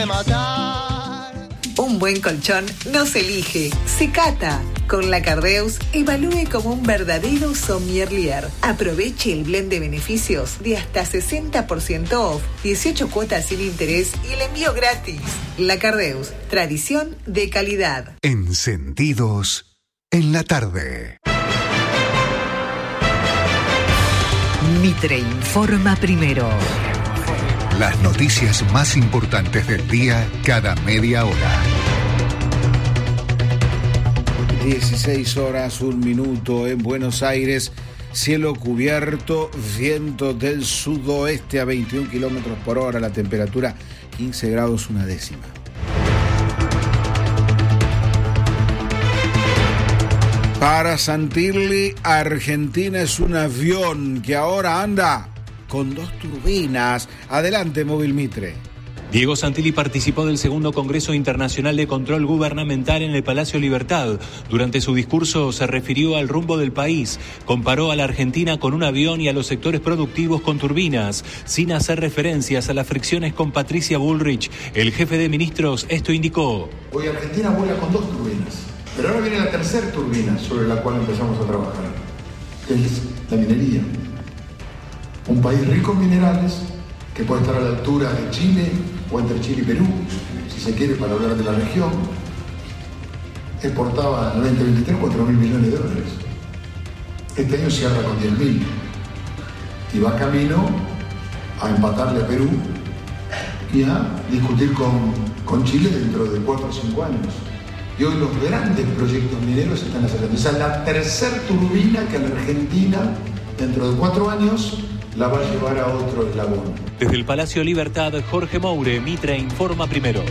Un buen colchón no se elige, se cata. Con la Cardeus, evalúe como un verdadero sommelier. Aproveche el blend de beneficios de hasta 60% off, 18 cuotas sin interés y el envío gratis. La Cardeus, tradición de calidad. Encendidos en la tarde. Mitre informa primero. Las noticias más importantes del día cada media hora. 16 horas, 1 minuto en Buenos Aires. Cielo cubierto, viento del sudoeste a 21 kilómetros por hora. La temperatura 15 grados 1 décima. Para Santilli, Argentina es un avión que ahora anda con 2 turbinas. Adelante, Móvil Mitre. Diego Santilli participó del segundo Congreso Internacional de Control Gubernamental en el Palacio Libertad. Durante su discurso se refirió al rumbo del país, comparó a la Argentina con un avión y a los sectores productivos con turbinas, sin hacer referencias a las fricciones con Patricia Bullrich. El jefe de ministros esto indicó. Hoy Argentina vuela con 2 turbinas, pero ahora viene la tercera turbina sobre la cual empezamos a trabajar, que es la minería. Un país rico en minerales, que puede estar a la altura de Chile o entre Chile y Perú, si se quiere, para hablar de la región. Exportaba en el 2023 $4.000 millones. Este año cierra con 10.000 y va camino a empatarle a Perú y a discutir con Chile dentro de 4 o 5 años. Y hoy los grandes proyectos mineros se están acelerando. Esa es la tercera turbina que a la Argentina, dentro de 4 años, la va a llevar a otro eslabón. Desde el Palacio Libertad, Jorge Moure, Mitre informa primero.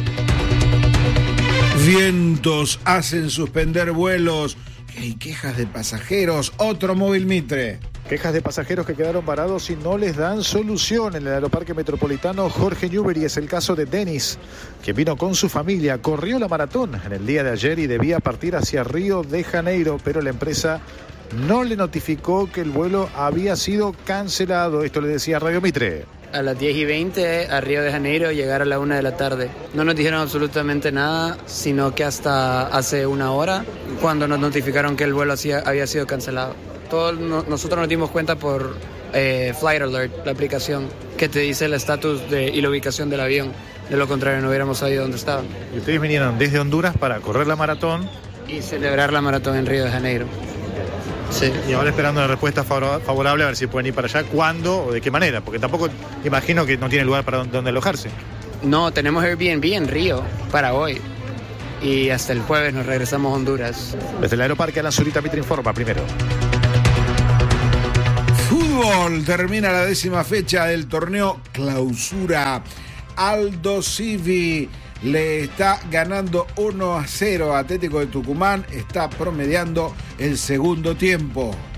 Vientos hacen suspender vuelos. Hay quejas de pasajeros. Otro Móvil Mitre. Quejas de pasajeros que quedaron varados y no les dan solución en el Aeroparque Metropolitano Jorge Newbery. Es el caso de Denis, que vino con su familia, corrió la maratón en el día de ayer y debía partir hacia Río de Janeiro, pero la empresa no le notificó que el vuelo había sido cancelado. Esto le decía Radio Mitre. A las 10:20 a Río de Janeiro, llegar a la 1 de la tarde. No nos dijeron absolutamente nada, sino que hasta hace 1 hora, cuando nos notificaron que el vuelo había sido cancelado. Nosotros nos dimos cuenta por Flight Alert, la aplicación, que te dice el estatus y la ubicación del avión. De lo contrario, no hubiéramos sabido dónde estaba. Y ustedes vinieron desde Honduras para correr la maratón y celebrar la maratón en Río de Janeiro. Sí. Y ahora esperando una respuesta favorable a ver si pueden ir para allá, cuándo o de qué manera, porque tampoco imagino que no tiene lugar para donde alojarse. No, tenemos Airbnb en Río para hoy y hasta el jueves nos regresamos a Honduras. Desde el Aeroparque Alan Zurita, Mitre informa primero. Fútbol, termina la 10ª fecha del torneo Clausura. Aldo Civi le está ganando 1-0 a Atlético de Tucumán, está promediando el segundo tiempo.